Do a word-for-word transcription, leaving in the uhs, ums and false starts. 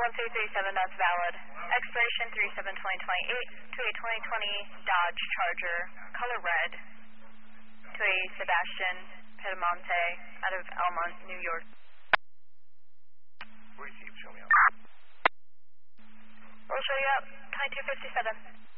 one two three seven, that's valid. Expiration three seven twenty twenty-eight to a twenty twenty Dodge Charger, color red, to a Sebastian Pedemonte out of Elmont, New York. Receive, show me up. We'll show you up, twenty-two fifty-seven.